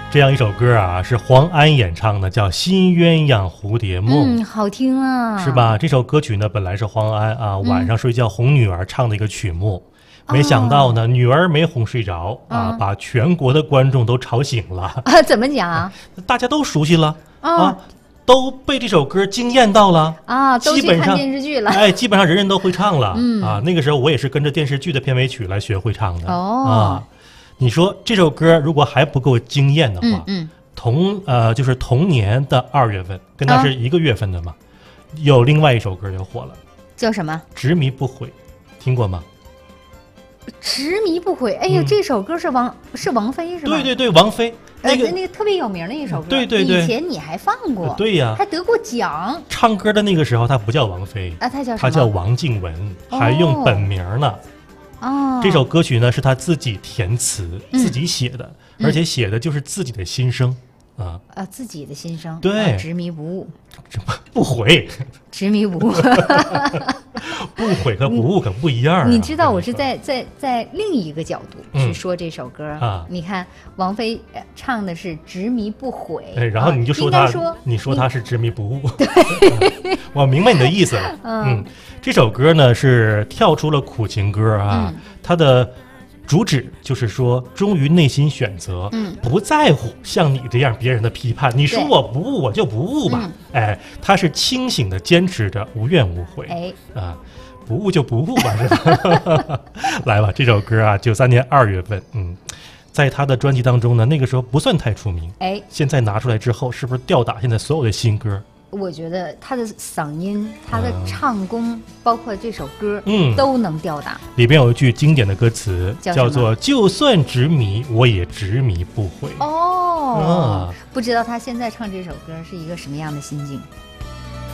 这样一首歌啊，是黄安演唱的，叫《新鸳鸯蝴蝶梦》。 好听啊， 是吧？这首歌曲呢，本来是黄安啊晚上睡觉哄女儿唱的一个曲目，没想到呢，女儿没哄睡着啊，把全国的观众都吵醒了。 怎么讲？ 大家都熟悉了啊，都被这首歌惊艳到了啊，都去看电视剧了。 哎，基本上人人都会唱了啊。那个时候我也是跟着电视剧的片尾曲来学会唱的啊。你说这首歌如果还不够惊艳的话，就是同年的2月份，跟它是一个月份的嘛，有另外一首歌也火了， 叫什么？ 执迷不悔，听过吗？ 执迷不悔，哎呀，这首歌是王菲是吧？ 对对对，王菲那个特别有名的一首歌， 对对对， 以前你还放过， 对呀， 还得过奖。 唱歌的那个时候，她不叫王菲啊，她叫什么？ 她叫王静雯，还用本名呢。 哦， 这首歌曲呢是她自己填词、自己写的，而且写的就是自己的心声啊， 自己的心声。 对， 执迷不悟， 不悔， 执迷不悟， 不悔和不悟可不一样啊。 你知道我是在另一个角度去说这首歌啊。 你看王菲唱的是执迷不悔， 然后你就说你说她是执迷不悟。 对， 我明白你的意思了。这首歌呢是跳出了苦情歌啊，它的主旨就是说，忠于内心选择，不在乎像你这样别人的批判。你说我不悟，我就不悟吧。他是清醒的坚持着，无怨无悔。不悟就不悟吧，是吧？来吧，这首歌啊，93年2月份，在他的专辑当中呢，那个时候不算太出名。现在拿出来之后，是不是吊打现在所有的新歌？ 我觉得他的嗓音、他的唱功，包括这首歌，都能吊打。 里边有一句经典的歌词，叫做“就算执迷，我也执迷不悔”。 不知道他现在唱这首歌是一个什么样的心境？